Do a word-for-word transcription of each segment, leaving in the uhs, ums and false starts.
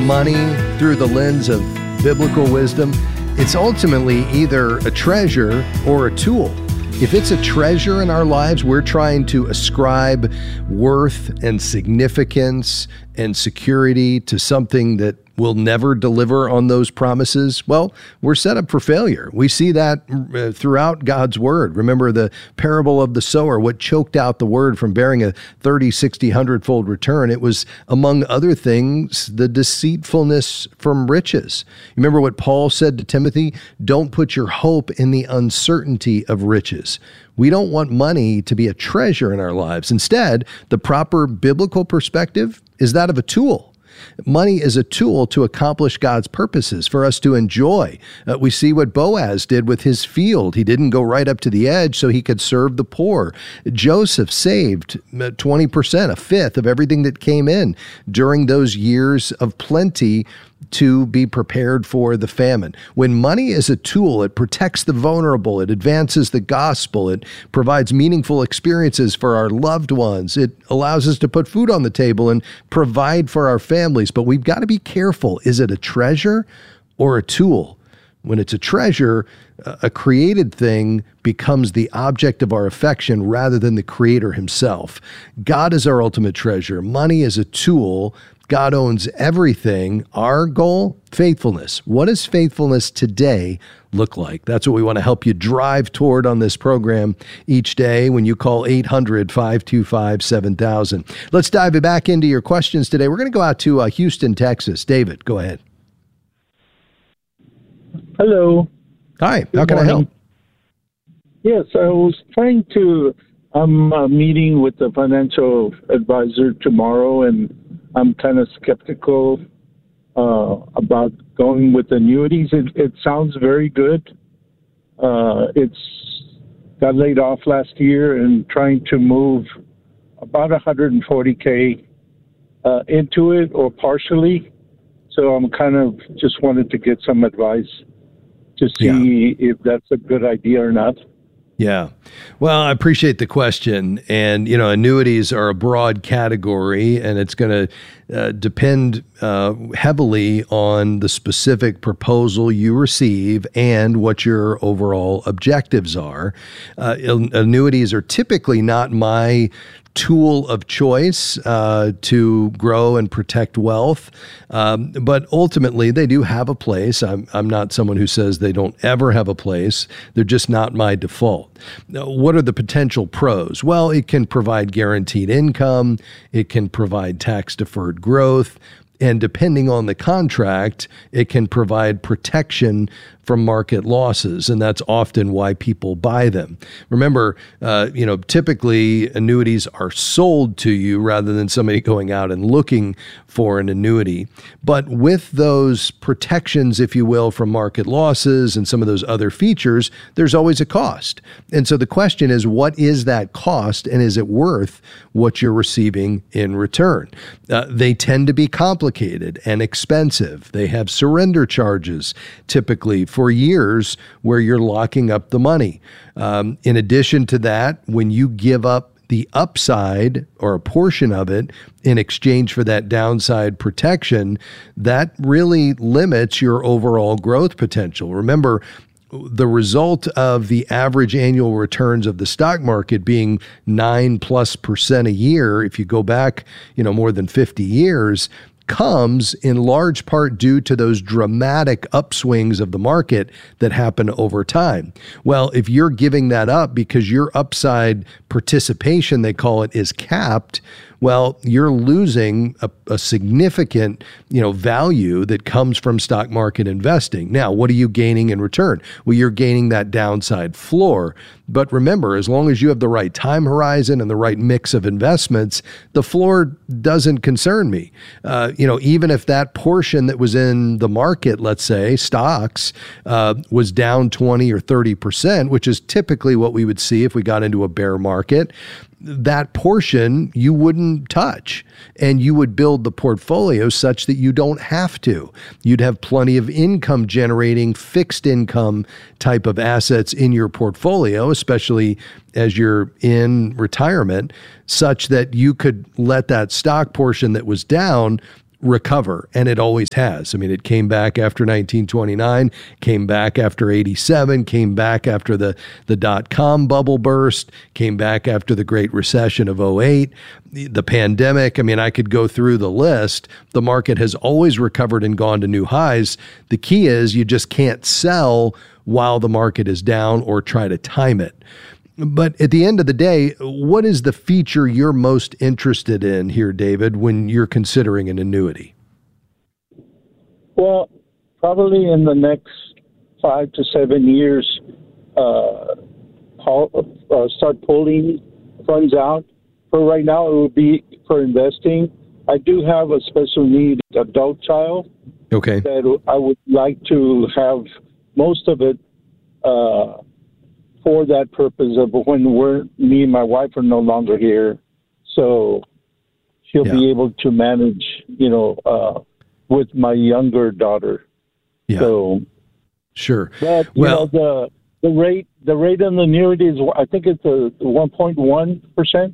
money through the lens of biblical wisdom, it's ultimately either a treasure or a tool. If it's a treasure in our lives, we're trying to ascribe worth and significance and security to something that will never deliver on those promises, well, we're set up for failure. We see that throughout God's word. Remember the parable of the sower, what choked out the word from bearing a thirty, sixty, one hundred fold return? It was, among other things, the deceitfulness from riches. Remember what Paul said to Timothy? Don't put your hope in the uncertainty of riches. We don't want money to be a treasure in our lives. Instead, the proper biblical perspective is that of a tool. Money is a tool to accomplish God's purposes, for us to enjoy. Uh, we see what Boaz did with his field. He didn't go right up to the edge so he could serve the poor. Joseph saved twenty percent, a fifth of everything that came in during those years of plenty to be prepared for the famine. When money is a tool, it protects the vulnerable, it advances the gospel, it provides meaningful experiences for our loved ones, it allows us to put food on the table and provide for our families. But we've got to be careful. Is it a treasure or a tool? When it's a treasure, a created thing becomes the object of our affection rather than the creator himself. God is our ultimate treasure. Money is a tool. God owns everything. Our goal, faithfulness. What does faithfulness today look like? That's what we want to help you drive toward on this program each day when you call eight hundred, five two five, seven thousand. Let's dive back into your questions today. We're going to go out to uh, Houston, Texas. David, go ahead. Hello. Hi, Good how can morning. I help? Yes, I was trying to, I'm uh, meeting with the financial advisor tomorrow, and I'm kind of skeptical uh, about going with annuities. It, it sounds very good. Uh, it's got laid off last year and trying to move about one hundred forty K uh, into it or partially. So I'm kind of just wanted to get some advice to see yeah. if that's a good idea or not. Yeah. Well, I appreciate the question. And, you know, annuities are a broad category, and it's going to uh, depend uh, heavily on the specific proposal you receive and what your overall objectives are. Uh, annuities are typically not my tool of choice uh, to grow and protect wealth. Um, but ultimately, they do have a place. I'm, I'm not someone who says they don't ever have a place. They're just not my default. Now, what are the potential pros? Well, it can provide guaranteed income. It can provide tax-deferred growth. And depending on the contract, it can provide protection from market losses, and that's often why people buy them. Remember, uh, you know, typically annuities are sold to you rather than somebody going out and looking for an annuity. But with those protections, if you will, from market losses and some of those other features, there's always a cost. And so the question is, what is that cost, and is it worth what you're receiving in return? Uh, they tend to be complicated and expensive. They have surrender charges, typically, for years where you're locking up the money. Um, in addition to that, when you give up the upside or a portion of it in exchange for that downside protection, that really limits your overall growth potential. Remember, the result of the average annual returns of the stock market being nine plus percent a year, if you go back, you know, more than fifty years, comes in large part due to those dramatic upswings of the market that happen over time. Well, if you're giving that up because your upside participation, they call it, is capped, well, you're losing a, a significant, you know, value that comes from stock market investing. Now, what are you gaining in return? Well, you're gaining that downside floor. But remember, as long as you have the right time horizon and the right mix of investments, the floor doesn't concern me. Uh, you know, even if that portion that was in the market, let's say stocks, uh, was down twenty or thirty percent, which is typically what we would see if we got into a bear market, that portion you wouldn't touch, and you would build the portfolio such that you don't have to. You'd have plenty of income generating fixed income type of assets in your portfolio, especially as you're in retirement, such that you could let that stock portion that was down recover, and it always has. I mean, it came back after nineteen twenty-nine, came back after eighty-seven, came back after the, the dot-com bubble burst, came back after the Great Recession of oh eight, the, the pandemic. I mean, I could go through the list. The market has always recovered and gone to new highs. The key is you just can't sell while the market is down or try to time it. But at the end of the day, what is the feature you're most interested in here, David, when you're considering an annuity? Well, probably in the next five to seven years, uh, I'll, uh, start pulling funds out. For right now, it would be for investing. I do have a special need adult child. Okay. That I would like to have most of it uh, for that purpose of when we're, me and my wife are no longer here. So she'll yeah. be able to manage, you know, uh, with my younger daughter. Yeah. So, sure. But, you well, know, the, the rate, the rate on the annuity is, I think it's a one point one percent.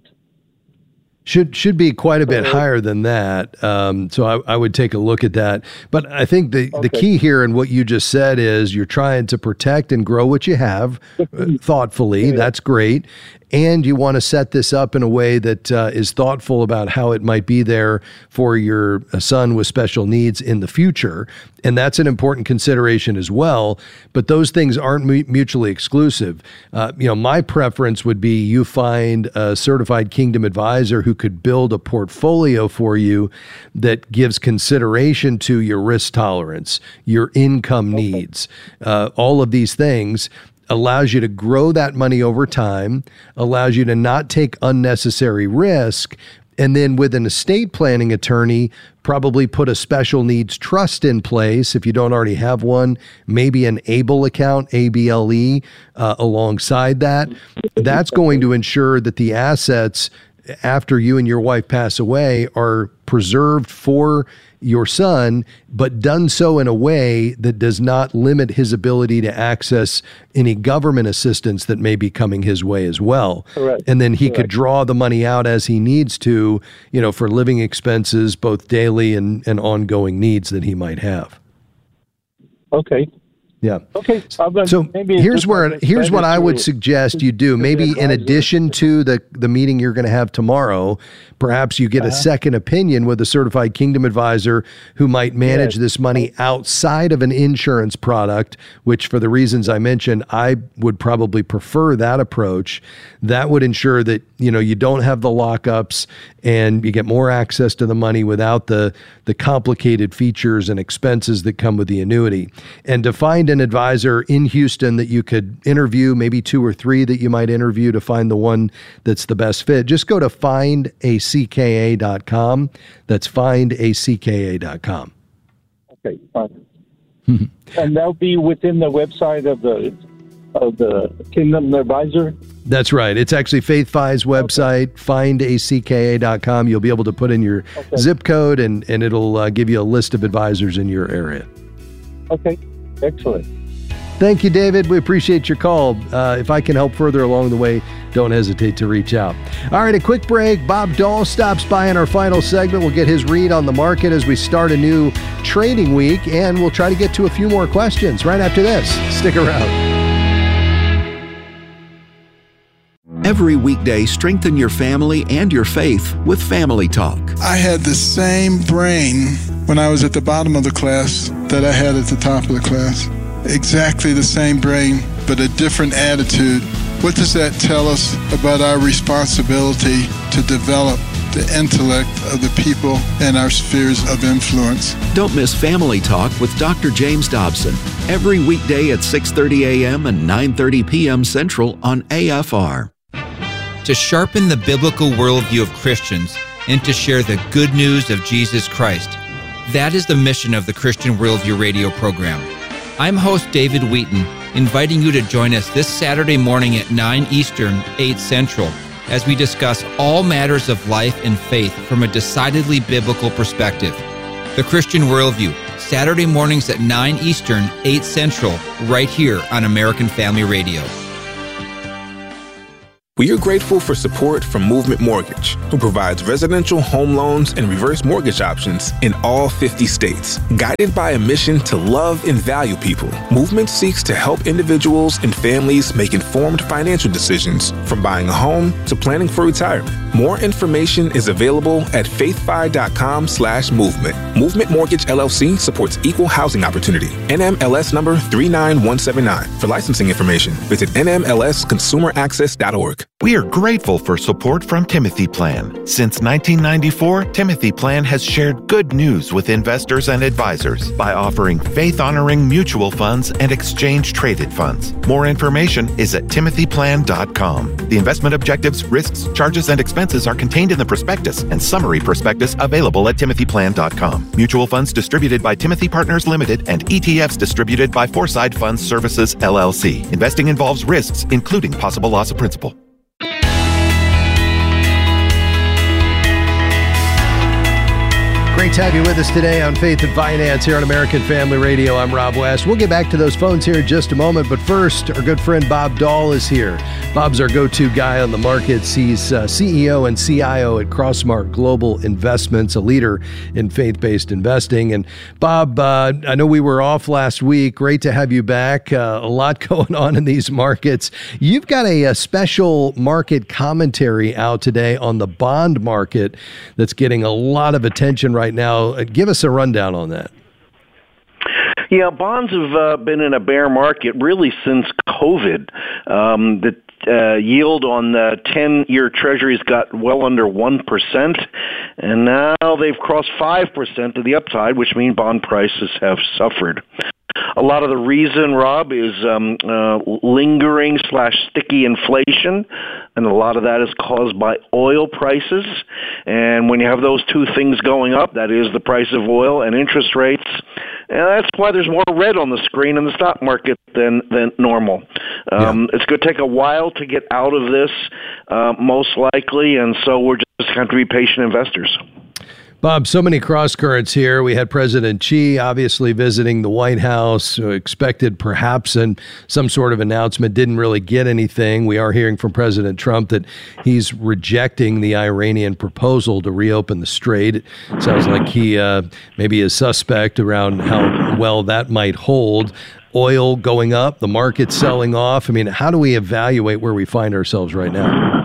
Should should be quite a bit higher than that. Um, so I, I would take a look at that. But I think the, okay. the key here in what you just said is you're trying to protect and grow what you have uh, thoughtfully. Yeah. That's great. And you want to set this up in a way that uh, is thoughtful about how it might be there for your son with special needs in the future. And that's an important consideration as well. But those things aren't mutually exclusive. Uh, you know, my preference would be you find a certified Kingdom advisor who could build a portfolio for you that gives consideration to your risk tolerance, your income okay. needs, uh, all of these things. Allows you to grow that money over time, allows you to not take unnecessary risk, and then with an estate planning attorney, probably put a special needs trust in place if you don't already have one, maybe an ABLE account, A B L E, uh, alongside that. That's going to ensure that the assets after you and your wife pass away are preserved for your son, but done so in a way that does not limit his ability to access any government assistance that may be coming his way as well. Correct. And then he Correct. could draw the money out as he needs to, you know, for living expenses, both daily and, and ongoing needs that he might have. Okay. Yeah. Okay. So maybe here's where here's what I would suggest you do. Maybe in addition to the the meeting you're going to have tomorrow, perhaps you get uh-huh. a second opinion with a certified Kingdom advisor who might manage yes. this money outside of an insurance product, which for the reasons I mentioned, I would probably prefer that approach. That would ensure that, you know, you don't have the lockups and you get more access to the money without the the complicated features and expenses that come with the annuity. And to find an advisor in Houston that you could interview, maybe two or three that you might interview to find the one that's the best fit, just go to find a c k a dot com. That's find a c k a dot com. Okay, fine. And that'll be within the website of the of the Kingdom Advisor? That's right. It's actually FaithFi's website, okay. find a c k a dot com. You'll be able to put in your okay. zip code, and, and it'll uh, give you a list of advisors in your area. Okay, excellent. Thank you, David. We appreciate your call. Uh, if I can help further along the way, don't hesitate to reach out. All right, a quick break. Bob Dahl stops by in our final segment. We'll get his read on the market as we start a new trading week, and we'll try to get to a few more questions right after this. Stick around. Every weekday, strengthen your family and your faith with Family Talk. I had the same brain when I was at the bottom of the class that I had at the top of the class. Exactly the same brain, but a different attitude. What does that tell us about our responsibility to develop the intellect of the people in our spheres of influence? Don't miss Family Talk with Doctor James Dobson every weekday at six thirty a.m. and nine thirty p.m. Central on A F R. To sharpen the biblical worldview of Christians and to share the good news of Jesus Christ. That is the mission of the Christian Worldview radio program. I'm host David Wheaton, inviting you to join us this Saturday morning at nine Eastern, eight Central, as we discuss all matters of life and faith from a decidedly biblical perspective. The Christian Worldview, Saturday mornings at nine Eastern, eight Central, right here on American Family Radio. We are grateful for support from Movement Mortgage, who provides residential home loans and reverse mortgage options in all fifty states. Guided by a mission to love and value people, Movement seeks to help individuals and families make informed financial decisions, from buying a home to planning for retirement. More information is available at faithfi.com slash movement. Movement Mortgage L L C supports equal housing opportunity. N M L S number three nine one seven nine. For licensing information, visit N M L S consumer access dot org. We are grateful for support from Timothy Plan. Since nineteen ninety-four, Timothy Plan has shared good news with investors and advisors by offering faith-honoring mutual funds and exchange-traded funds. More information is at timothy plan dot com. The investment objectives, risks, charges, and expenses are contained in the prospectus and summary prospectus available at timothy plan dot com. Mutual funds distributed by Timothy Partners Limited and E T Fs distributed by Foreside Funds Services, L L C. Investing involves risks, including possible loss of principal. Great to have you with us today on Faith and Finance here on American Family Radio. I'm Rob West. We'll get back to those phones here in just a moment, but first, our good friend Bob Dahl is here. Bob's our go-to guy on the markets. He's uh, C E O and C I O at Crossmark Global Investments, a leader in faith-based investing. And Bob, uh, I know we were off last week. Great to have you back. Uh, a lot going on in these markets. You've got a, a special market commentary out today on the bond market that's getting a lot of attention right now. Give us a rundown on that. Yeah, bonds have uh, been in a bear market really since COVID. Um, the uh, yield on the ten-year treasuries got well under one percent, and now they've crossed five percent to the upside, which means bond prices have suffered. A lot of the reason, Rob, is um, uh, lingering slash sticky inflation, and a lot of that is caused by oil prices. And when you have those two things going up, that is the price of oil and interest rates, and that's why there's more red on the screen in the stock market than than normal. Um, yeah. It's going to take a while to get out of this, uh, most likely, and so we're just going to be patient investors. Bob, so many cross currents here. We had President Xi obviously visiting the White House, expected perhaps in some sort of announcement, didn't really get anything. We are hearing from President Trump that he's rejecting the Iranian proposal to reopen the strait. It sounds like he uh, maybe is suspect around how well that might hold. Oil going up, the market selling off. I mean, how do we evaluate where we find ourselves right now?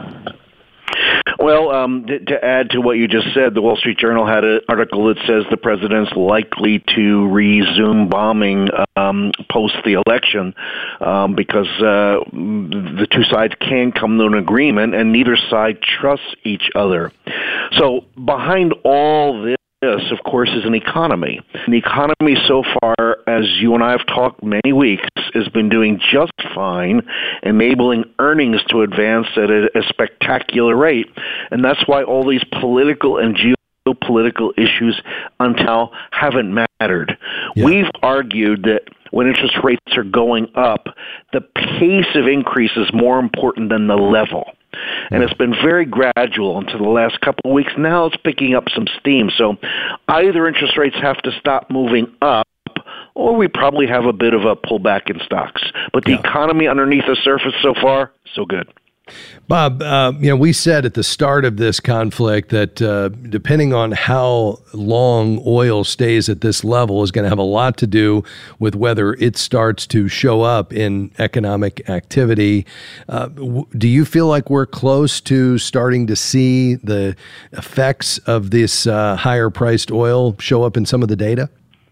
Well, um, to, to add to what you just said, the Wall Street Journal had an article that says the president's likely to resume bombing um, post the election um, because uh, the two sides can't come to an agreement and neither side trusts each other. So behind all this, This, of course, is an economy. The economy so far, as you and I have talked many weeks, has been doing just fine, enabling earnings to advance at a, a spectacular rate. And that's why all these political and geopolitical issues until now haven't mattered. Yeah. We've argued that when interest rates are going up, the pace of increase is more important than the level. And it's been very gradual until the last couple of weeks. Now it's picking up some steam. So either interest rates have to stop moving up, or we probably have a bit of a pullback in stocks. But the yeah. economy underneath the surface so far, so good. Bob, uh, you know, we said at the start of this conflict that uh, depending on how long oil stays at this level is going to have a lot to do with whether it starts to show up in economic activity. Uh, w- do you feel like we're close to starting to see the effects of this uh, higher priced oil show up in some of the data?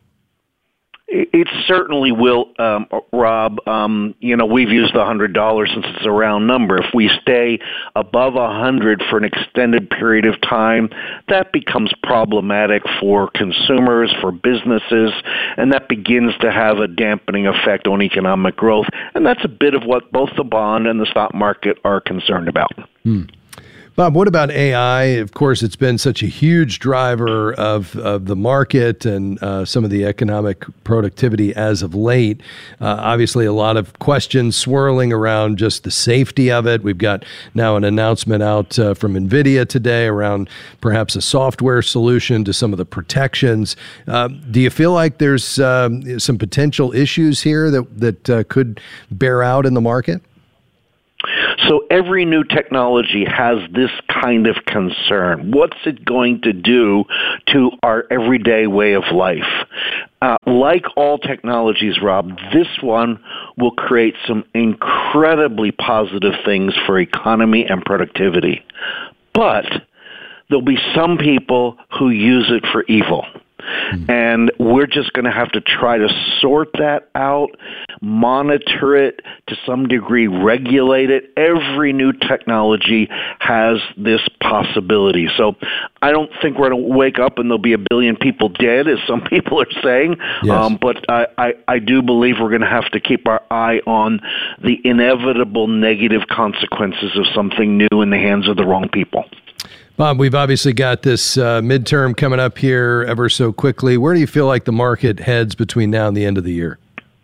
It certainly will, um, Rob. Um, you know, we've used one hundred dollars since it's a round number. If we stay above one hundred dollars for an extended period of time, that becomes problematic for consumers, for businesses, and that begins to have a dampening effect on economic growth. And that's a bit of what both the bond and the stock market are concerned about. Hmm. Bob, what about A I? Of course, it's been such a huge driver of, of the market and uh, some of the economic productivity as of late. Uh, obviously, a lot of questions swirling around just the safety of it. We've got now an announcement out uh, from NVIDIA today around perhaps a software solution to some of the protections. Uh, do you feel like there's um, some potential issues here that, that uh, could bear out in the market? So every new technology has this kind of concern. What's it going to do to our everyday way of life? Uh, like all technologies, Rob, this one will create some incredibly positive things for economy and productivity. But there'll be some people who use it for evil. Mm. And we're just going to have to try to sort that out, monitor it, to some degree regulate it. Every new technology has this possibility. So I don't think we're going to wake up and there'll be a billion people dead, as some people are saying. Yes. Um, but I, I, I do believe we're going to have to keep our eye on the inevitable negative consequences of something new in the hands of the wrong people. Bob, we've obviously got this uh, midterm coming up here ever so quickly. Where do you feel like the market heads between now and the end of the year?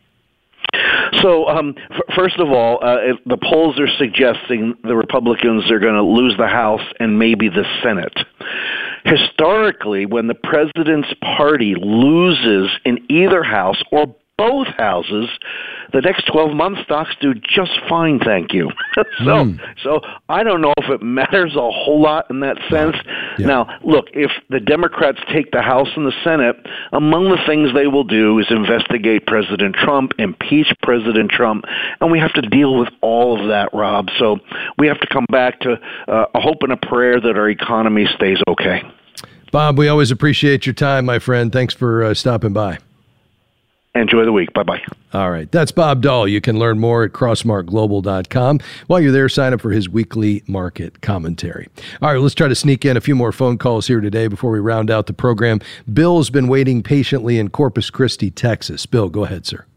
So, um, f- first of all, uh, if the polls are suggesting the Republicans are going to lose the House and maybe the Senate. Historically, when the president's party loses in either house or both houses, the next twelve months stocks do just fine, thank you. so mm. so I don't know if it matters a whole lot in that sense. Yeah. Now, look, if the Democrats take the House and the Senate, among the things they will do is investigate President Trump, impeach President Trump, and we have to deal with all of that, Rob. So we have to come back to uh, a hope and a prayer that our economy stays okay. Bob, we always appreciate your time, my friend. Thanks for uh, stopping by. Enjoy the week. Bye-bye. All right. That's Bob Dahl. You can learn more at crossmark global dot com. While you're there, sign up for his weekly market commentary. All right, let's try to sneak in a few more phone calls here today before we round out the program. Bill's been waiting patiently in Corpus Christi, Texas. Bill, go ahead, sir.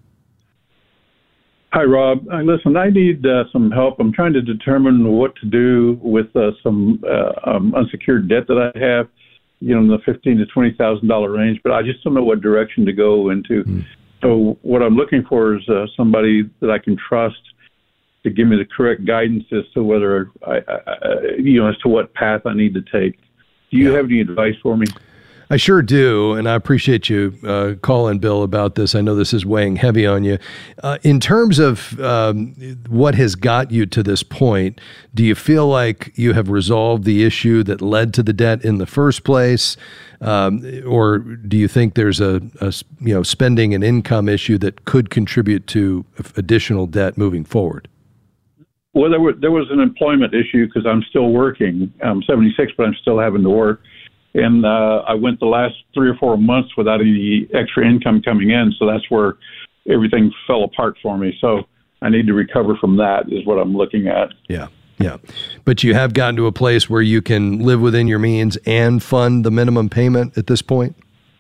Hi, Rob. Uh, listen, I need uh, some help. I'm trying to determine what to do with uh, some uh, um, unsecured debt that I have, you know, in the fifteen thousand to twenty thousand dollars range, but I just don't know what direction to go into. Mm. So what I'm looking for is uh, somebody that I can trust to give me the correct guidance as to whether I, I, you know, as to what path I need to take. Do you yeah. have any advice for me? I sure do, and I appreciate you uh, calling, Bill, about this. I know this is weighing heavy on you. Uh, in terms of um, what has got you to this point, do you feel like you have resolved the issue that led to the debt in the first place, um, or do you think there's a, a you know spending and income issue that could contribute to additional debt moving forward? Well, there was there was an employment issue because I'm still working. I'm seventy-six, but I'm still having to work. And uh, I went the last three or four months without any extra income coming in, so that's where everything fell apart for me. So I need to recover from that is what I'm looking at. Yeah, yeah. But you have gotten to a place where you can live within your means and fund the minimum payment at this point?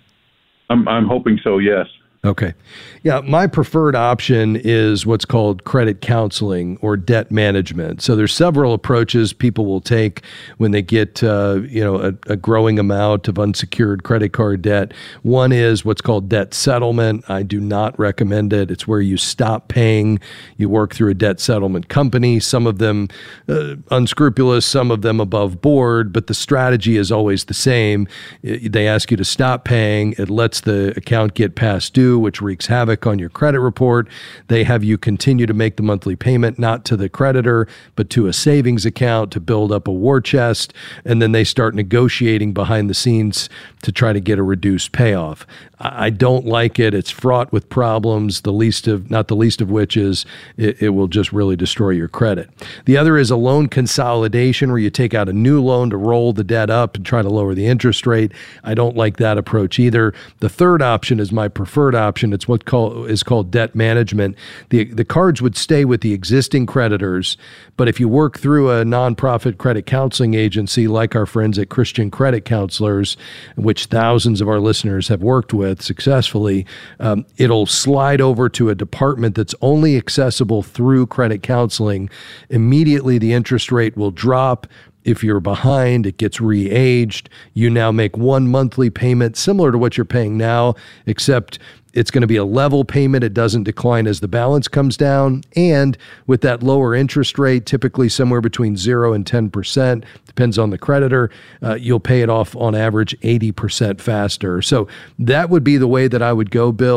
I'm, I'm hoping so, yes. Okay. Yeah, my preferred option is what's called credit counseling or debt management. So there's several approaches people will take when they get, uh, you know, a, a growing amount of unsecured credit card debt. One is what's called debt settlement. I do not recommend it. It's where you stop paying. You work through a debt settlement company, some of them uh, unscrupulous, some of them above board, but the strategy is always the same. They ask you to stop paying. It lets the account get past due, which wreaks havoc on your credit report. They have you continue to make the monthly payment, not to the creditor, but to a savings account to build up a war chest. And then they start negotiating behind the scenes to try to get a reduced payoff. I don't like it. It's fraught with problems, the least of, not the least of which is it, it will just really destroy your credit. The other is a loan consolidation where you take out a new loan to roll the debt up and try to lower the interest rate. I don't like that approach either. The third option is my preferred option. It's what call, is called debt management. The, the cards would stay with the existing creditors, but if you work through a nonprofit credit counseling agency like our friends at Christian Credit Counselors, which thousands of our listeners have worked with successfully, um, it'll slide over to a department that's only accessible through credit counseling. Immediately, the interest rate will drop. If you're behind, it gets re-aged. You now make one monthly payment similar to what you're paying now, except it's going to be a level payment. It doesn't decline as the balance comes down. And with that lower interest rate, typically somewhere between zero and ten percent, depends on the creditor, uh, you'll pay it off on average eighty percent faster. So that would be the way that I would go, Bill.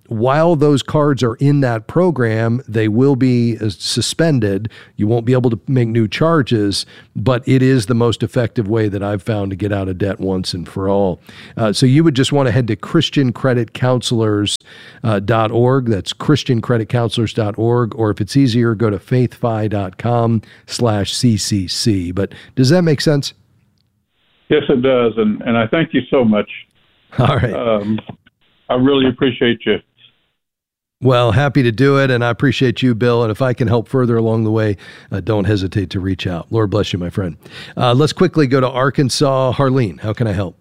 while those cards are in that program, they will be uh, suspended. You won't be able to make new charges, but it is the most effective way that I've found to get out of debt once and for all. Uh, so you would just want to head to Christian Credit Counselors dot org. That's Christian Credit Counselors dot org. Or if it's easier, go to faithfi.com slash CCC. But does that make sense? Yes, it does. And, and I thank you so much. All right. Um, I really appreciate you. Well, happy to do it, and I appreciate you, Bill. And if I can help further along the way, uh, don't hesitate to reach out. Lord bless you, my friend. Uh, let's quickly go to Arkansas. Harleen, how can I help?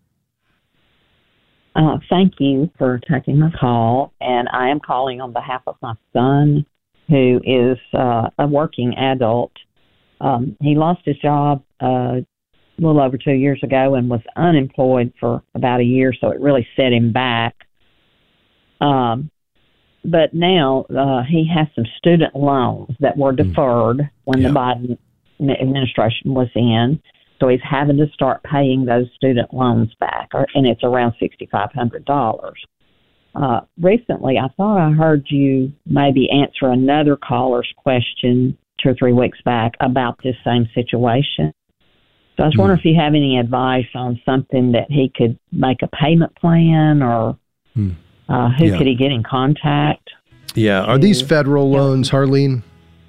Uh, thank you for taking my call, and I am calling on behalf of my son, who is uh, a working adult. Um, he lost his job uh, a little over two years ago and was unemployed for about a year, so it really set him back. Um But now uh, he has some student loans that were deferred when yeah. the Biden administration was in. So he's having to start paying those student loans back, or, and it's around six thousand five hundred dollars. Uh, recently, I thought I heard you maybe answer another caller's question two or three weeks back about this same situation. So I was mm. wondering if you have any advice on something that he could make a payment plan, or mm. Uh, who yeah. could he get in contact? Yeah. Are these federal loans, Harleen?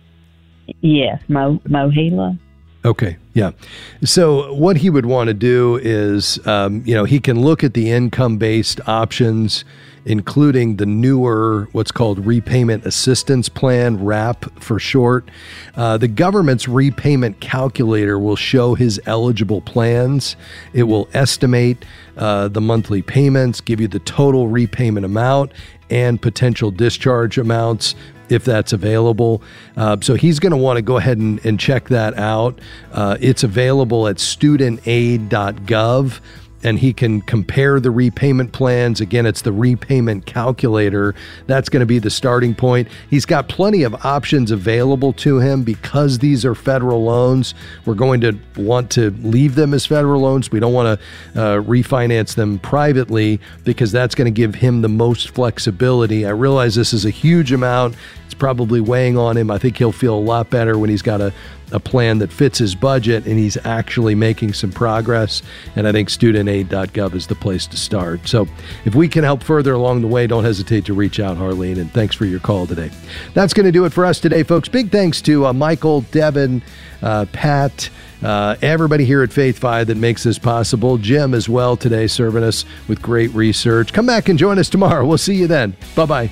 Yes, Mo, Mohila. Okay. Yeah. So what he would want to do is, um, you know, he can look at the income-based options, including the newer, what's called Repayment Assistance Plan, RAP for short. Uh, the government's repayment calculator will show his eligible plans. It will estimate uh, the monthly payments, give you the total repayment amount and potential discharge amounts if that's available. Uh, so he's going to want to go ahead and, and check that out. Uh, it's available at student aid dot gov. And he can compare the repayment plans. Again, it's the repayment calculator. That's going to be the starting point. He's got plenty of options available to him because these are federal loans. We're going to want to leave them as federal loans. We don't want to uh, refinance them privately because that's going to give him the most flexibility. I realize this is a huge amount. It's probably weighing on him. I think he'll feel a lot better when he's got a a plan that fits his budget and he's actually making some progress. And I think student aid dot gov is the place to start. So if we can help further along the way, don't hesitate to reach out, Harleen. And thanks for your call today. That's going to do it for us today, folks. Big thanks to uh, Michael, Devin, uh, Pat, uh, everybody here at FaithFi that makes this possible. Jim as well today, serving us with great research. Come back and join us tomorrow. We'll see you then. Bye-bye.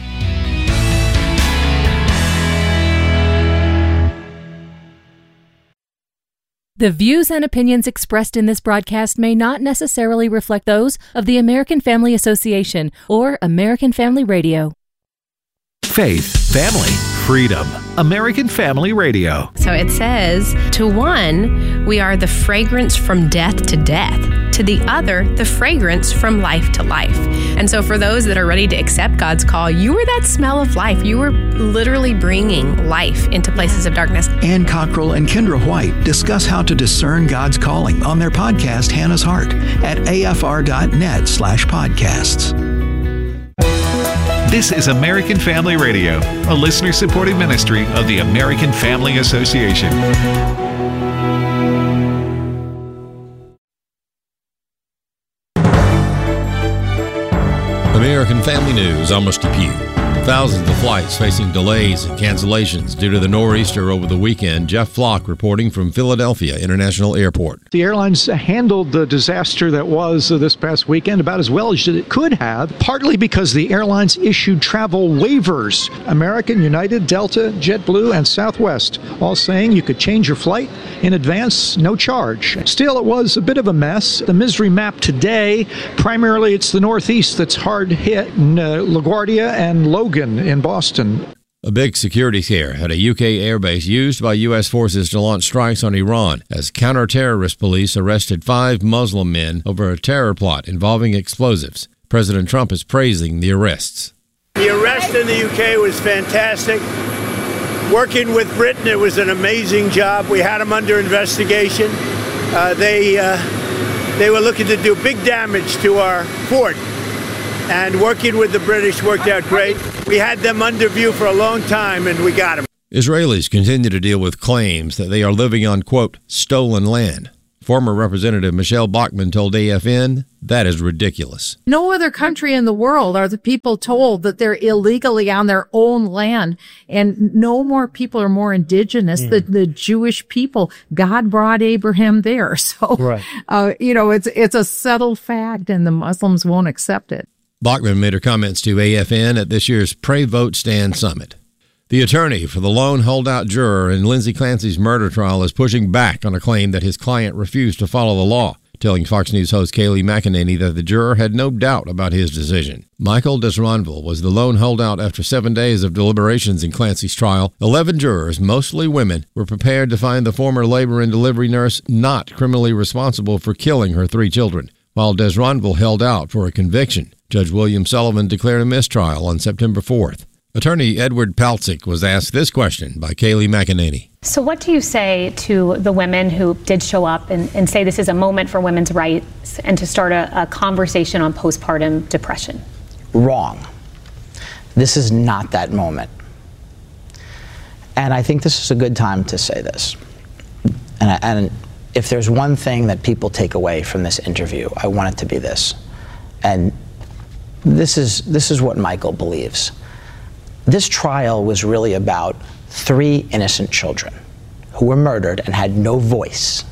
The views and opinions expressed in this broadcast may not necessarily reflect those of the American Family Association or American Family Radio. Faith, family, freedom. American Family Radio. So it says, to one, we are the fragrance from death to death. To the other, the fragrance from life to life. And so for those that are ready to accept God's call, you are that smell of life. You are literally bringing life into places of darkness. Ann Cockrell and Kendra White discuss how to discern God's calling on their podcast, Hannah's Heart, at afr.net slash podcasts. This is American Family Radio, a listener-supported ministry of the American Family Association. American Family News, I'm Rusty Pugh. Thousands of flights facing delays and cancellations due to the nor'easter over the weekend. Jeff Flock reporting from Philadelphia International Airport. The airlines handled the disaster that was this past weekend about as well as it could have, partly because the airlines issued travel waivers. American, United, Delta, JetBlue, and Southwest all saying you could change your flight in advance, no charge. Still, it was a bit of a mess. The misery map today, primarily it's the Northeast that's hard hit, in uh, LaGuardia and Logan in Boston. A big security scare at a U K airbase used by U S forces to launch strikes on Iran as counter-terrorist police arrested five Muslim men over a terror plot involving explosives. President Trump is praising the arrests. The arrest in the U K was fantastic. Working with Britain, it was an amazing job. We had them under investigation. Uh, they, uh, they were looking to do big damage to our fort. And working with the British worked out great. We had them under view for a long time, and we got them. Israelis continue to deal with claims that they are living on, quote, stolen land. Former Representative Michelle Bachmann told A F N that is ridiculous. No other country in the world are the people told that they're illegally on their own land, and no more people are more indigenous mm. than the Jewish people. God brought Abraham there. So, right. uh, you know, it's, it's a settled fact, and the Muslims won't accept it. Bachmann made her comments to A F N at this year's Pray Vote Stand Summit. The attorney for the lone holdout juror in Lindsay Clancy's murder trial is pushing back on a claim that his client refused to follow the law, telling Fox News host Kayleigh McEnany that the juror had no doubt about his decision. Michael Desronville was the lone holdout after seven days of deliberations in Clancy's trial. Eleven jurors, mostly women, were prepared to find the former labor and delivery nurse not criminally responsible for killing her three children, while Desronville held out for a conviction. Judge William Sullivan declared a mistrial on September fourth. Attorney Edward Paltzik was asked this question by Kayleigh McEnany. So what do you say to the women who did show up and, and say this is a moment for women's rights and to start a, a conversation on postpartum depression? Wrong. This is not that moment. And I think this is a good time to say this. And, I, and if there's one thing that people take away from this interview, I want it to be this. And this is, this is what Michael believes. This trial was really about three innocent children who were murdered and had no voice.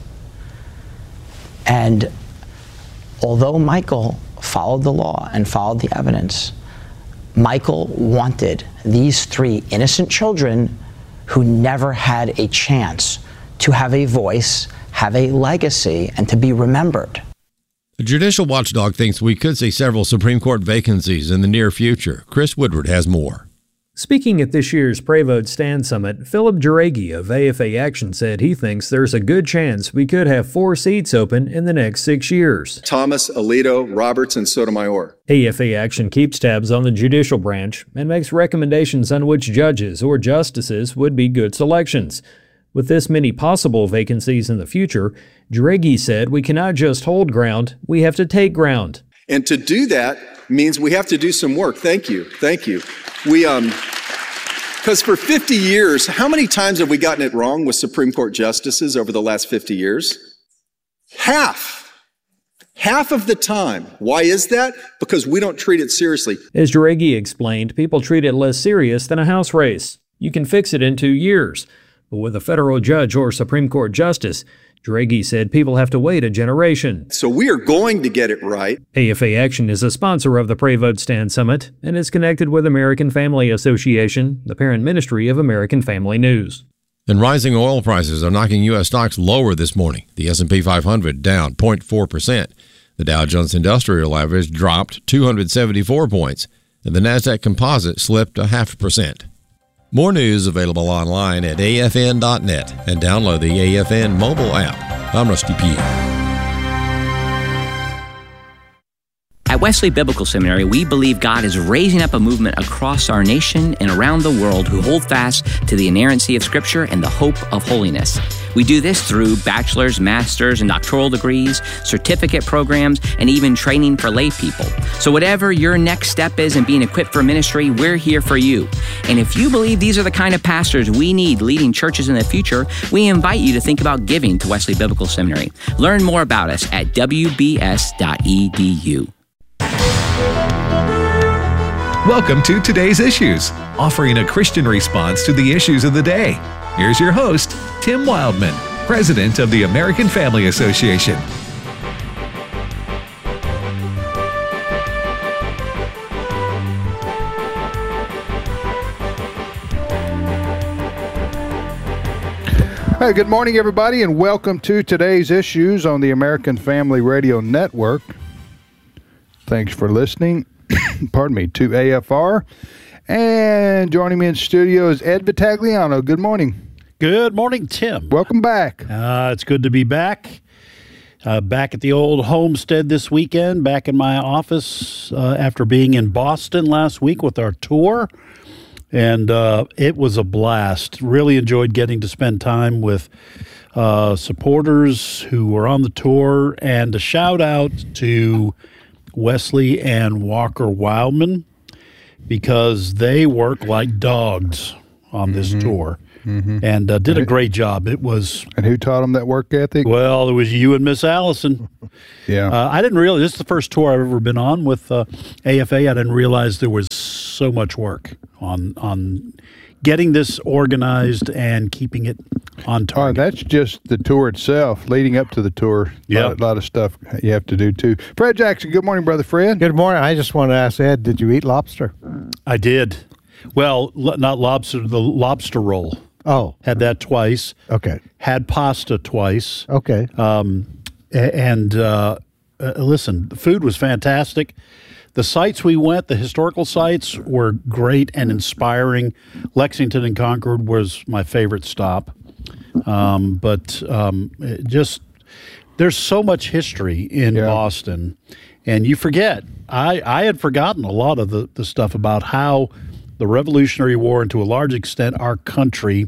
And although Michael followed the law and followed the evidence, Michael wanted these three innocent children who never had a chance to have a voice, have a legacy, and to be remembered. The judicial watchdog thinks we could see several Supreme Court vacancies in the near future. Chris Woodward has more. Speaking at this year's Pray Vote Stand Summit, Philip Juregi of A F A Action said he thinks there's a good chance we could have four seats open in the next six years. Thomas, Alito, Roberts, and Sotomayor. A F A Action keeps tabs on the judicial branch and makes recommendations on which judges or justices would be good selections. With this many possible vacancies in the future, Juregi said we cannot just hold ground, we have to take ground. And to do that means we have to do some work. Thank you. Thank you. We, um, because for fifty years, how many times have we gotten it wrong with Supreme Court justices over the last fifty years? Half. Half of the time. Why is that? Because we don't treat it seriously. As Juregi explained, people treat it less serious than a House race. You can fix it in two years. But with a federal judge or Supreme Court justice, Juregi said people have to wait a generation. So we are going to get it right. A F A Action is a sponsor of the Pray Vote Stand Summit and is connected with American Family Association, the parent ministry of American Family News. And rising oil prices are knocking U S stocks lower this morning. The S and P five hundred down zero point four percent. The Dow Jones Industrial Average dropped two hundred seventy-four points, and the NASDAQ Composite slipped a half percent. More news available online at A F N dot net and download the A F N mobile app. I'm Rusty P. At Wesley Biblical Seminary, we believe God is raising up a movement across our nation and around the world who hold fast to the inerrancy of Scripture and the hope of holiness. We do this through bachelor's, master's, and doctoral degrees, certificate programs, and even training for lay people. So whatever your next step is in being equipped for ministry, we're here for you. And if you believe these are the kind of pastors we need leading churches in the future, we invite you to think about giving to Wesley Biblical Seminary. Learn more about us at w b s dot e d u. Welcome to Today's Issues, offering a Christian response to the issues of the day. Here's your host, Tim Wildman, President of the American Family Association. Hey, good morning, everybody, and welcome to Today's Issues on the American Family Radio Network. Thanks for listening, pardon me, to A F R. And joining me in studio is Ed Vitagliano. Good morning. Good morning, Tim. Welcome back. Uh, it's good to be back. Uh, back at the old homestead this weekend, back in my office uh, after being in Boston last week with our tour. And uh, it was a blast. Really enjoyed getting to spend time with uh, supporters who were on the tour. And a shout out to Wesley and Walker Wildman, because they work like dogs on this Mm-hmm. tour. Mm-hmm. And uh, did a great job. It was. And who taught them that work ethic? Well, it was you and Miss Allison. Yeah. Uh, I didn't realize this is the first tour I've ever been on with uh, A F A. I didn't realize there was so much work on on getting this organized and keeping it on target. Oh, that's just the tour itself. Leading up to the tour, Yeah, a lot, lot of stuff you have to do too. Fred Jackson, good morning, brother Fred. Good morning. I just want to ask Ed, did you eat lobster? I did. Well, lo- not lobster, the lobster roll. Oh. Had that twice. Okay. Had pasta twice. Okay. Um, a- and uh, uh, listen, the food was fantastic. The sites we went, the historical sites, were great and inspiring. Lexington and Concord was my favorite stop. Um, but um, it just there's so much history in Boston, and you forget. I, I had forgotten a lot of the, the stuff about how the Revolutionary War, and to a large extent our country,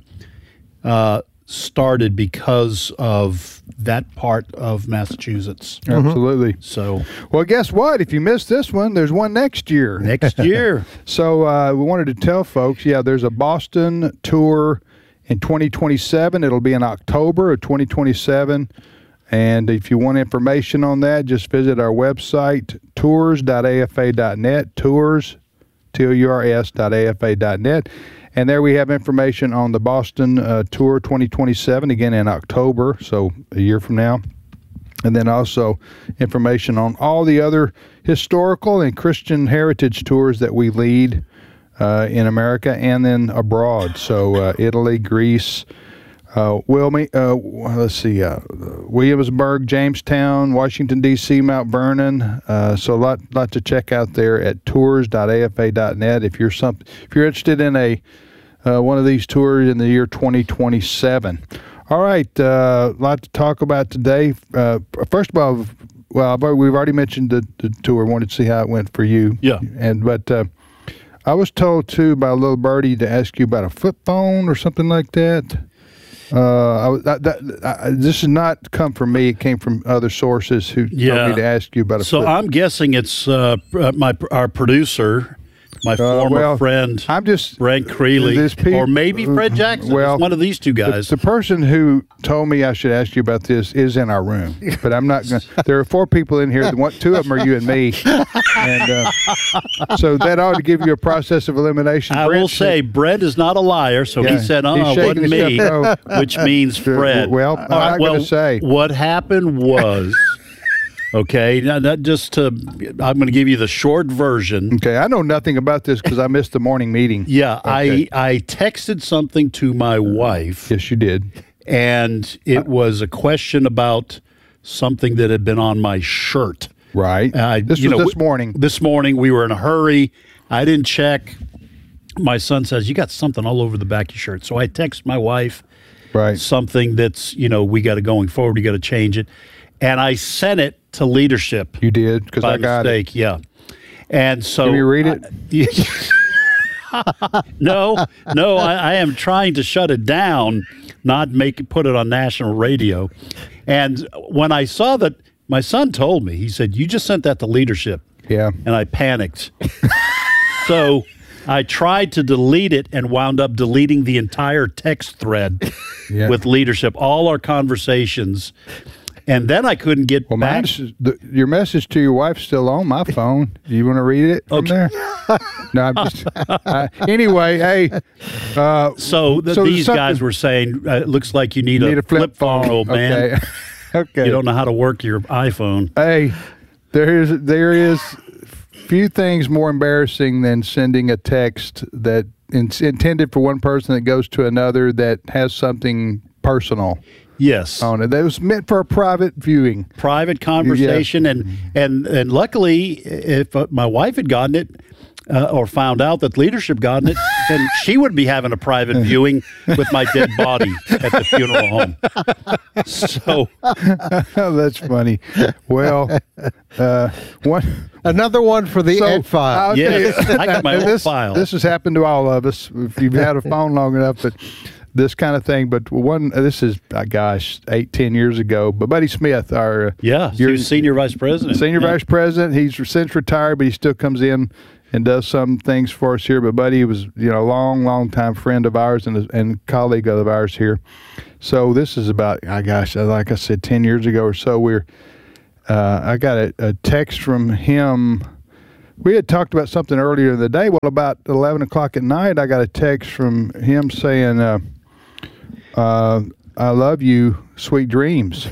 uh, started because of that part of Massachusetts. Absolutely. So, well, guess what? If you missed this one, there's one next year. Next year. So uh, we wanted to tell folks, yeah, there's a Boston tour in twenty twenty-seven. It'll be in October of twenty twenty-seven. And if you want information on that, just visit our website, tours dot a f a dot net, tours, T O U R S dot A F A dot net. And there we have information on the Boston uh, Tour twenty twenty-seven, again in October, so a year from now. And then also information on all the other historical and Christian heritage tours that we lead uh, in America and then abroad. So uh, Italy, Greece, uh, Wilmi- uh, let's see, uh, Williamsburg, Jamestown, Washington, D C, Mount Vernon. Uh, so a lot, lot to check out there at tours dot A F A dot net if you're some, if you're interested in a uh, one of these tours in the year twenty twenty-seven. All right, a uh, lot to talk about today. Uh, first of all, well, I've, we've already mentioned the, the tour. Wanted to see how it went for you. Yeah. And but uh, I was told too by a little birdie to ask you about a flip phone or something like that. Uh, I, that, that, I, this has not come from me. It came from other sources who Yeah. told me to ask you about a So flip. I'm guessing it's uh, my our producer, my former well, friend, I'm just Brent Creeley, this pe- or maybe Fred Jackson. Well, It's one of these two guys. The, the person who told me I should ask you about this is in our room, but I'm not going to. There are four people in here. One, two of them are you and me. And uh, so that ought to give you a process of elimination. I Brent will said- say, Brett is not a liar, so Yeah, he said, "Oh, he's it shaking wasn't his me," head no. which means Fred. Well, I'm All right, not well, going to say. What happened was, okay, now, not just to, I'm going to give you the short version. Okay, I know nothing about this because I missed the morning meeting. Yeah, Okay. I I texted something to my wife. Yes, you did. And it was a question about something that had been on my shirt. Right. Uh, This you was know, this w- morning. This morning, we were in a hurry. I didn't check. My son says, "You got something all over the back of your shirt." So I text my wife, right, something that's, you know, we got to going forward, we got to change it. And I sent it to leadership. You did, because by I got mistake, it. yeah. And so Can you read it? I- no, no, I, I am trying to shut it down, not make it, put it on national radio. And when I saw that, my son told me, he said, "You just sent that to leadership." Yeah. And I panicked. So I tried to delete it and wound up deleting the entire text thread Yeah. with leadership, all our conversations. And then I couldn't get Well, back. mine's, the, your message to your wife's still on my phone. Do you want to read it from there? No, I'm just. Uh, anyway, hey. Uh, So, th- so these something- guys were saying, uh, it looks like you need, You a, need a flip flip phone, phone. old man. Okay. Okay. You don't know how to work your iPhone. Hey, there is there is few things more embarrassing than sending a text that is intended for one person that goes to another that has something personal. Yes. On it. That was meant for a private viewing. Private conversation. And, and, and luckily, if uh, my wife had gotten it, Uh, or found out that leadership gotten it, then she would be having a private viewing with my dead body at the funeral home. So that's funny. Well, uh, one another one for the so, Ed file. I'll tell Yes, you, I got my own this, file. This has happened to all of us if you've had a phone long enough. But this kind of thing. But one, this is, uh, gosh, eight, ten years ago. But Buddy Smith, our yeah, your senior vice president, senior yeah. vice president, he's since retired, but he still comes in and does some things for us here. But Buddy was, you know, a long, long time friend of ours and and colleague of ours here. So this is about, oh gosh, like I said, ten years ago or so. We're, uh, I got a, a text from him. We had talked about something earlier in the day. Well, about eleven o'clock at night, I got a text from him saying, uh, uh, "I love you, sweet dreams."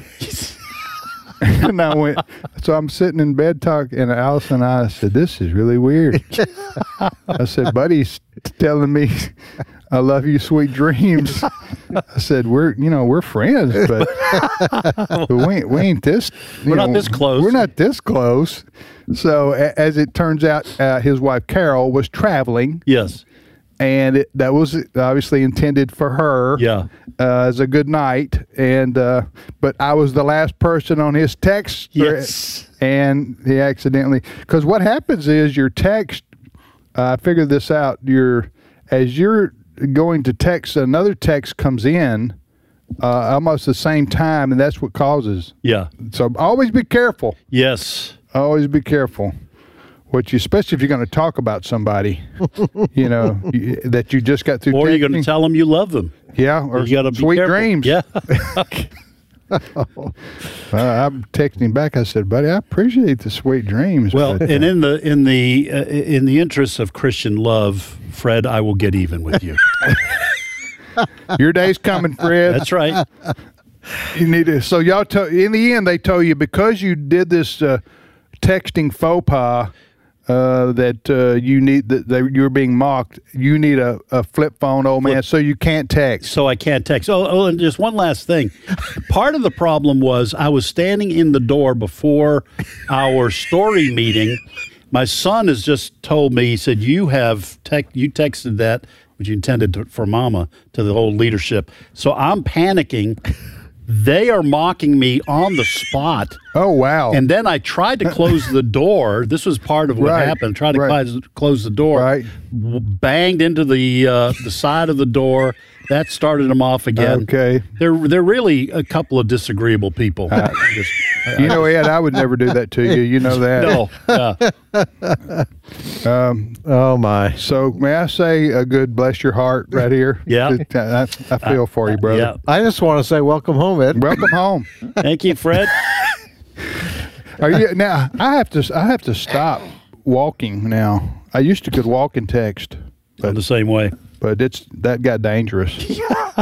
And I went, so I'm sitting in bed talking, and Allison and I said, "This is really weird." I said, "Buddy's telling me I love you, sweet dreams." I said, "We're, you know, we're friends, but, but we ain't, we ain't this. We're know, not this close. We're not this close." So a, as it turns out, uh, his wife Carol was traveling. Yes. And it, that was obviously intended for her, yeah, uh, as a good night. And uh, but I was the last person on his text. Yes, and he accidentally, because what happens is your text. I uh, figured this out. Your as you're going to text, another text comes in uh, almost the same time, and that's what causes. Yeah. So always be careful. Yes. Always be careful. What you, especially if you're going to talk about somebody, you know, you, that you just got through. Or texting. you're going to tell them you love them. Yeah, or you gotta be sweet careful. dreams. Yeah. uh, I'm texting back. I said, "Buddy, I appreciate the sweet dreams." Well, but, and uh, in the in the uh, in the interest of Christian love, Fred, I will get even with you. your day's coming, Fred. That's right. You need to. So y'all, to, in the end, they told you because you did this uh, texting faux pas. Uh, that uh, you need that they, you're being mocked. You need a, a flip phone, old man, so you can't text. So I can't text. Oh, oh, and just one last thing. Part of the problem was I was standing in the door before our story meeting. My son has just told me. He said you have tech. You texted that, which you intended to, for Mama, to the whole leadership. So I'm panicking. They are mocking me on the spot. Oh, wow. And then I tried to close the door. This was part of what right, happened. Tried to right. close, close the door. Right. Banged into the uh, the side of the door. That started them off again. Okay. They're they're really a couple of disagreeable people. Uh, Just, you know, Ed, I would never do that to you. You know that. No. Yeah. um, oh, my. So may I say a good bless your heart right here? Yeah. I, I feel for you, brother. Yeah. I just want to say welcome home, Ed. Welcome home. Thank you, Fred. Are you now? I have to. I have to stop walking now. I used to could walk and text. But, the same way. But it's that got dangerous. huh?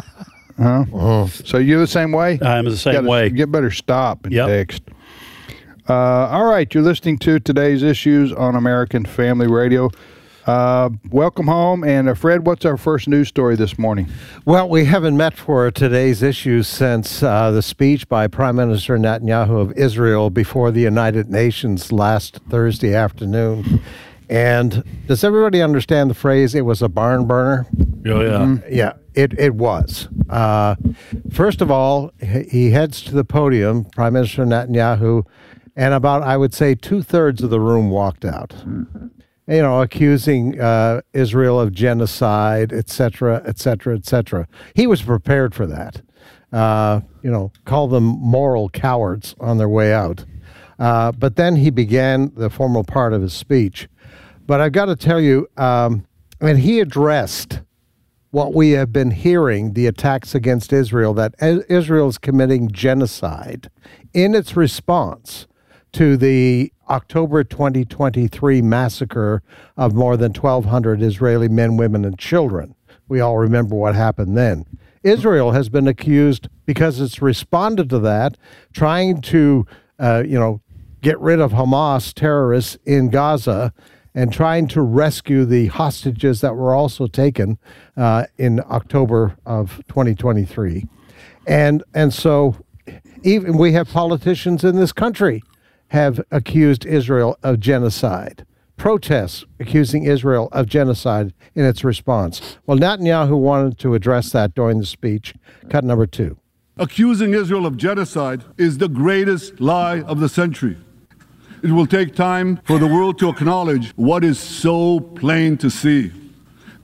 Oh. So you're the same way? I'm the same gotta, way. You better stop and yep. text. Uh, all right, you're listening to Today's Issues on American Family Radio. Uh, welcome home. And uh, Fred, what's our first news story this morning? Well, we haven't met for today's issues since uh, the speech by Prime Minister Netanyahu of Israel before the United Nations last Thursday afternoon. And does everybody understand the phrase, it was a barn burner? Oh, yeah. Mm-hmm. Yeah, it, it was. Uh, first of all, he heads to the podium, Prime Minister Netanyahu, and about, I would say, two-thirds of the room walked out. Mm-hmm. You know, accusing uh, Israel of genocide, et cetera, et cetera, et cetera. He was prepared for that. Uh, you know, call them moral cowards on their way out. Uh, but then he began the formal part of his speech. But I've got to tell you, um, and he addressed what we have been hearing, the attacks against Israel, that Israel is committing genocide in its response to the October twenty twenty-three massacre of more than twelve hundred Israeli men, women, and children. We all remember what happened then. Israel has been accused, because it's responded to that, trying to, uh, you know, get rid of Hamas terrorists in Gaza and trying to rescue the hostages that were also taken uh, in October of twenty twenty-three. And, and so even we have politicians in this country have accused Israel of genocide. Protests accusing Israel of genocide in its response. Well, Netanyahu wanted to address that during the speech. Cut number two. Accusing Israel of genocide is the greatest lie of the century. It will take time for the world to acknowledge what is so plain to see.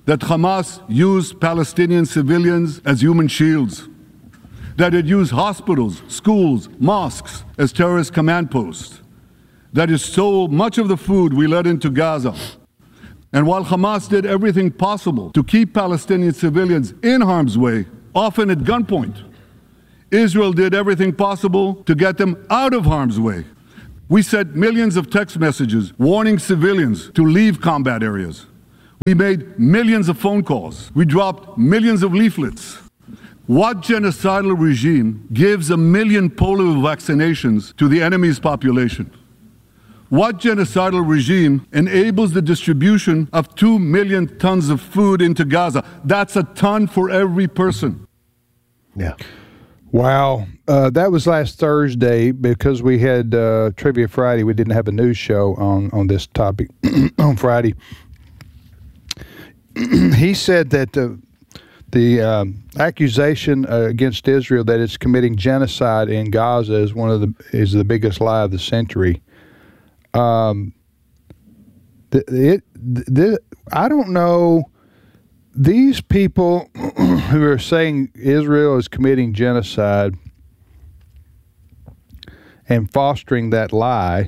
that Hamas used Palestinian civilians as human shields, that it used hospitals, schools, mosques as terrorist command posts, that it stole much of the food we let into Gaza. And while Hamas did everything possible to keep Palestinian civilians in harm's way, often at gunpoint, Israel did everything possible to get them out of harm's way. We sent millions of text messages warning civilians to leave combat areas. We made millions of phone calls. We dropped millions of leaflets. What genocidal regime gives a million polio vaccinations to the enemy's population? What genocidal regime enables the distribution of two million tons of food into Gaza? That's a ton for every person. Yeah. Wow. Uh, that was last Thursday because we had uh, Trivia Friday. We didn't have a news show on, on this topic on Friday. He said that uh, the um, accusation uh, against Israel that it's committing genocide in Gaza is one of the is the biggest lie of the century. Um, the, it the, I don't know these people who are saying Israel is committing genocide and fostering that lie.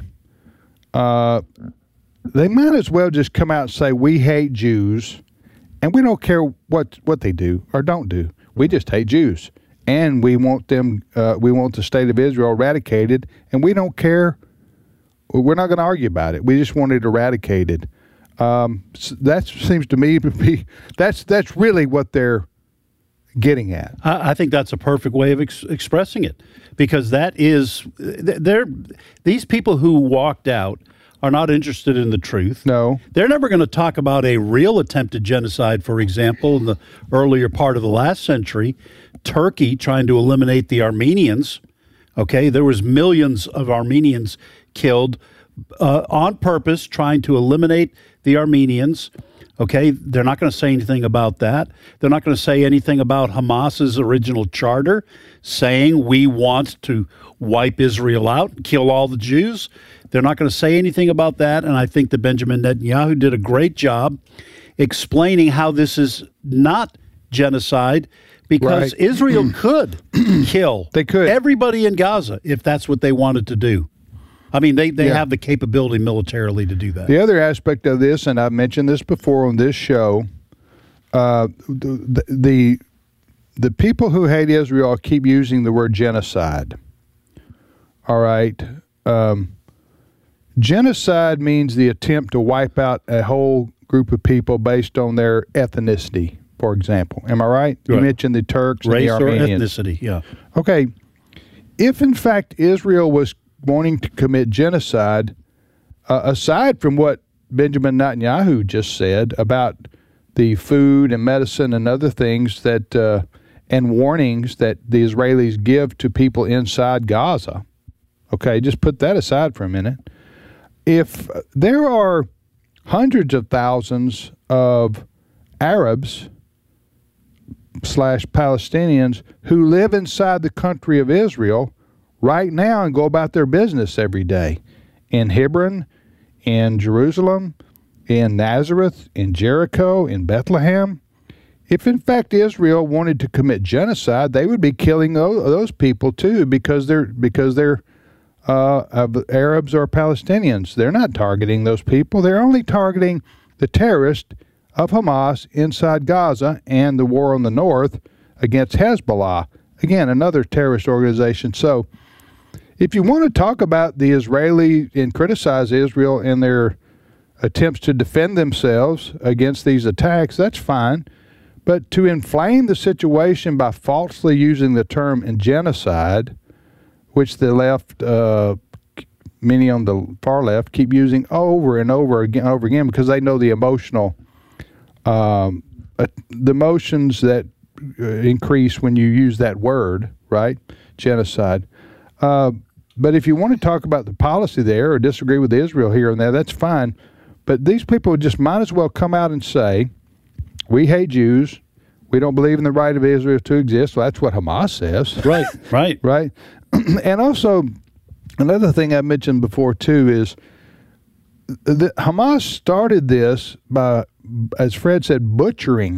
Uh, they might as well just come out and say we hate Jews. And we don't care what, what they do or don't do. We just hate Jews, and we want them. Uh, we want the state of Israel eradicated, and we don't care. We're not going to argue about it. We just want it eradicated. Um, that seems to me to be that's that's really what they're getting at. I, I think that's a perfect way of ex- expressing it, because that is they're these people who walked out are not interested in the truth. No. They're never going to talk about a real attempted genocide, for example, in the earlier part of the last century, Turkey trying to eliminate the Armenians. Okay, there was millions of Armenians killed uh, on purpose, trying to eliminate the Armenians. Okay, they're not going to say anything about that. They're not going to say anything about Hamas's original charter, saying we want to wipe Israel out, kill all the Jews. They're not going to say anything about that, and I think that Benjamin Netanyahu did a great job explaining how this is not genocide, because right. Israel could kill they could. everybody in Gaza if that's what they wanted to do. I mean, they, they yeah. have the capability militarily to do that. The other aspect of this, and I've mentioned this before on this show, uh, the, the the people who hate Israel keep using the word genocide. All right. Um, genocide means the attempt to wipe out a whole group of people based on their ethnicity, for example. Am I right? Right. You mentioned the Turks Race and the Armenians. Race or ethnicity, yeah. Okay. If, in fact, Israel was wanting to commit genocide, uh, aside from what Benjamin Netanyahu just said about the food and medicine and other things that uh, and warnings that the Israelis give to people inside Gaza, okay, just put that aside for a minute. If there are hundreds of thousands of Arabs slash Palestinians who live inside the country of Israel right now and go about their business every day in Hebron, in Jerusalem, in Nazareth, in Jericho, in Bethlehem. If in fact Israel wanted to commit genocide, they would be killing those people too, because they're because they're uh, Arabs or Palestinians. They're not targeting those people. They're only targeting the terrorists of Hamas inside Gaza and the war on the north against Hezbollah. Again, another terrorist organization. So if you want to talk about the Israeli and criticize Israel in their attempts to defend themselves against these attacks, that's fine. But to inflame the situation by falsely using the term genocide, which the left, uh, many on the far left, keep using over and over again, over again, because they know the emotional, um, uh, the emotions that uh, increase when you use that word, right? Genocide. Uh, but if you want to talk about the policy there or disagree with Israel here and there, that's fine. But these people just might as well come out and say, we hate Jews. We don't believe in the right of Israel to exist. Well, that's what Hamas says. Right, right. Right. And also, another thing I mentioned before, too, is the, Hamas started this by, as Fred said, butchering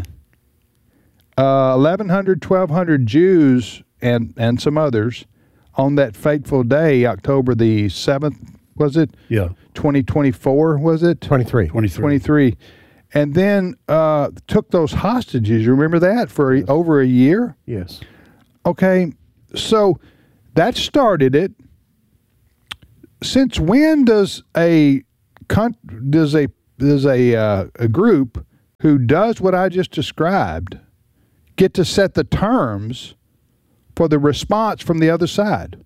uh, eleven hundred, twelve hundred Jews and, and some others on that fateful day, October the seventh, was it? Yeah. twenty twenty-four, was it? twenty-three. twenty-three. twenty-three. And then uh, took those hostages. You remember that? For a, over a year? Yes. Okay, so that started it. Since when does a does a does a uh, a group who does what I just described get to set the terms for the response from the other side?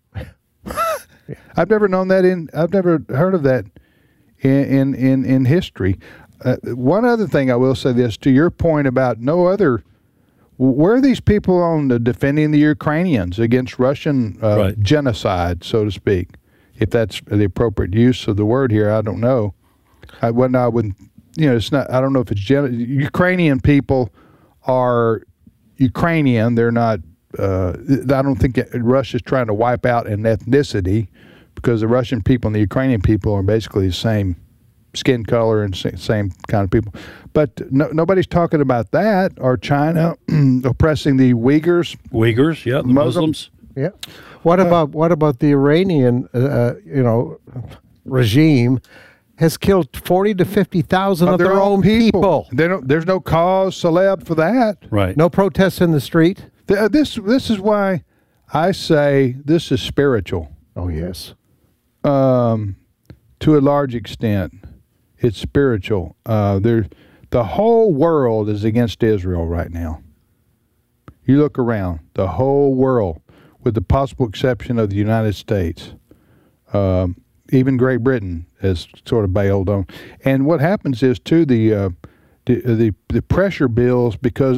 I've never known that in. I've never heard of that in in in, in history. Uh, one other thing I will say this to your point about no other. Where are these people on the defending the Ukrainians against Russian uh, Right. genocide, so to speak? If that's the appropriate use of the word here, I don't know. I wouldn't. I wouldn't. You know, it's not. I don't know if it's gen- Ukrainian people are Ukrainian. They're not. Uh, I don't think Russia's trying to wipe out an ethnicity, because the Russian people and the Ukrainian people are basically the same skin color and sa- same kind of people. But no, nobody's talking about that, or China oppressing the Uyghurs. Uyghurs, yeah, the Muslims. Yeah. What about what about the Iranian, uh, you know, regime has killed forty to fifty thousand of, their, own people. They don't. There's no cause celeb for that. Right. No protests in the street. The, uh, this this is why I say this is spiritual. Oh yes. Um, to a large extent, it's spiritual. Uh, there, the whole world is against Israel right now. You look around, the whole world, with the possible exception of the United States, um, even Great Britain has sort of bailed on. And what happens is too the uh, the, the the pressure builds because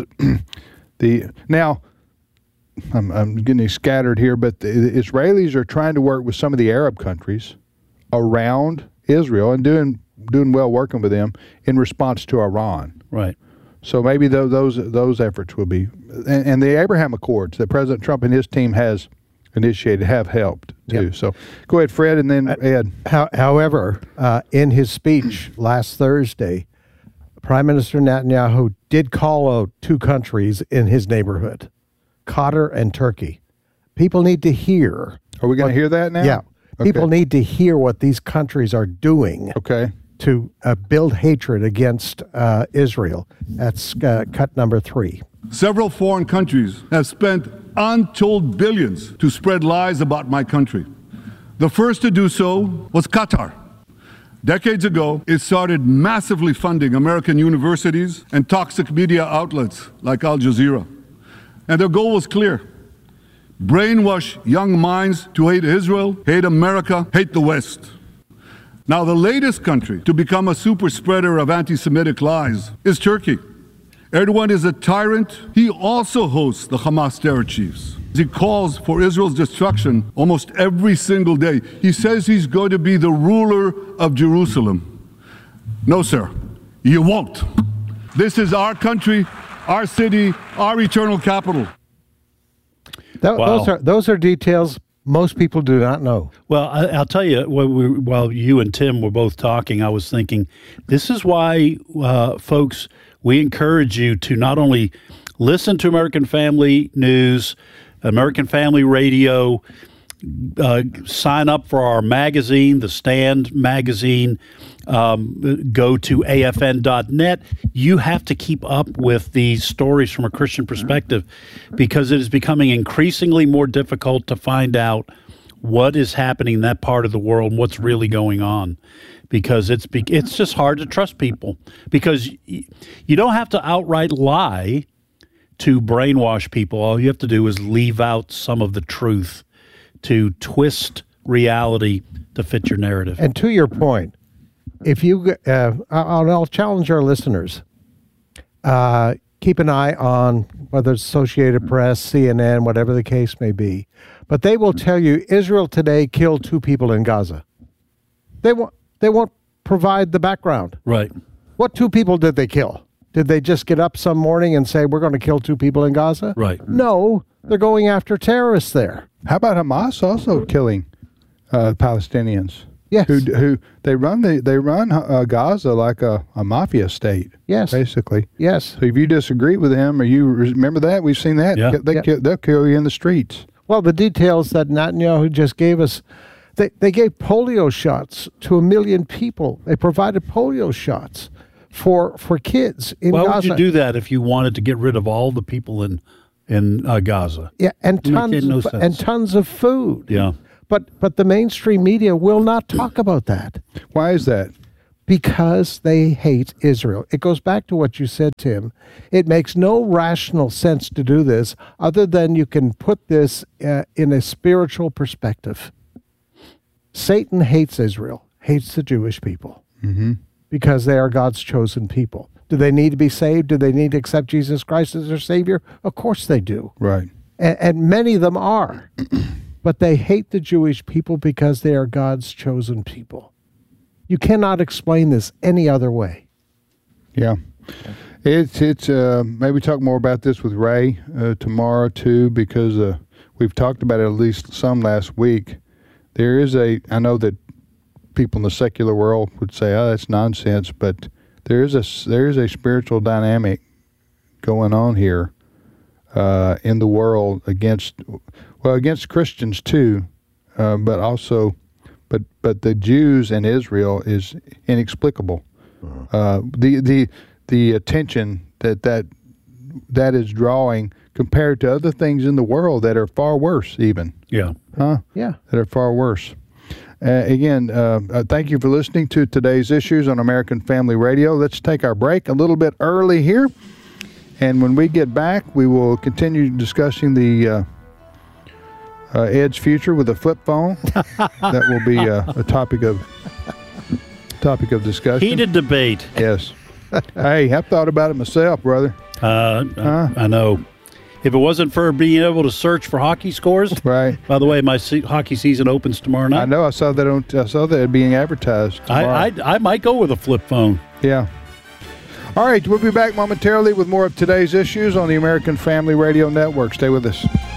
the now. I'm, I'm getting scattered here, but the, the Israelis are trying to work with some of the Arab countries around Israel and doing doing well working with them in response to Iran. Right. So maybe those those, those efforts will be, and, and the Abraham Accords that President Trump and his team has initiated have helped too. Yep. So go ahead, Fred, and then Ed. How, however, uh, in his speech last Thursday, Prime Minister Netanyahu did call out two countries in his neighborhood, Qatar and Turkey. People need to hear. Are we going to hear that now? Yeah. Okay. People need to hear what these countries are doing. Okay. To uh, build hatred against uh, Israel. That's uh, cut number three. Several foreign countries have spent untold billions to spread lies about my country. The first to do so was Qatar. Decades ago, it started massively funding American universities and toxic media outlets like Al Jazeera. And their goal was clear: brainwash young minds to hate Israel, hate America, hate the West. Now, the latest country to become a super spreader of anti-Semitic lies is Turkey. Erdogan is a tyrant. He also hosts the Hamas terror chiefs. He calls for Israel's destruction almost every single day. He says he's going to be the ruler of Jerusalem. No, sir, you won't. This is our country, our city, our eternal capital. Th- Wow. Those are those are details most people do not know. Well, I, I'll tell you, while, we, while you and Tim were both talking, I was thinking, this is why, uh, folks, we encourage you to not only listen to American Family News, American Family Radio, uh, sign up for our magazine, The Stand magazine, um, go to A F N dot net. You have to keep up with these stories from a Christian perspective, because it is becoming increasingly more difficult to find out what is happening in that part of the world and what's really going on, because it's be, it's just hard to trust people, because y- you don't have to outright lie to brainwash people. All you have to do is leave out some of the truth to twist reality to fit your narrative. And to your point, if you, uh, I'll, I'll challenge our listeners, uh, keep an eye on whether it's Associated Press, C N N, whatever the case may be. But they will tell you Israel today killed two people in Gaza. They won't, they won't provide the background. Right. What two people did they kill? Did they just get up some morning and say, we're going to kill two people in Gaza? Right. No, they're going after terrorists there. How about Hamas also killing uh, Palestinians? Yes. Who who they run the they run uh, Gaza like a, a mafia state. Yes. Basically. Yes. So if you disagree with them, or you remember that, we've seen that. Yeah. They Yeah. Kill, they'll kill you in the streets. Well, the details that Netanyahu just gave us, they, they gave polio shots to a million people. They provided polio shots for for kids in Why Gaza. would you do that if you wanted to get rid of all the people in in uh, Gaza? Yeah, and It made tons no of, sense. and tons of food. Yeah. But but the mainstream media will not talk about that. Why is that? Because they hate Israel. It goes back to what you said, Tim. It makes no rational sense to do this other than you can put this uh, in a spiritual perspective. Satan hates Israel, hates the Jewish people, Mm-hmm. because they are God's chosen people. Do they need to be saved? Do they need to accept Jesus Christ as their Savior? Of course they do. Right. And, and many of them are. But they hate the Jewish people because they are God's chosen people. You cannot explain this any other way. Yeah. It's, it's, uh, maybe talk more about this with Ray uh, tomorrow too, because uh, we've talked about it at least some last week. There is a, I know that people in the secular world would say, oh, that's nonsense, but there is a, there is a spiritual dynamic going on here uh, in the world against, well, against Christians too, uh, but also, but but the Jews and Israel is inexplicable. Uh, the the the attention that, that that is drawing compared to other things in the world that are far worse, even. Yeah. Huh? Yeah. That are far worse. Uh, again, uh, uh, thank you for listening to today's issues on American Family Radio. Let's take our break a little bit early here. And when we get back, we will continue discussing the uh, uh, Ed's future with a flip phone. That will be uh, a topic of topic of discussion. Heated debate. Yes. Hey, I've thought about it myself, brother. Uh, huh? I know. If it wasn't for being able to search for hockey scores, right? By the way, my se- hockey season opens tomorrow night. I know. I saw that. On, I saw that being advertised. I, I I might go with a flip phone. Yeah. All right, we'll be back momentarily with more of today's issues on the American Family Radio Network. Stay with us.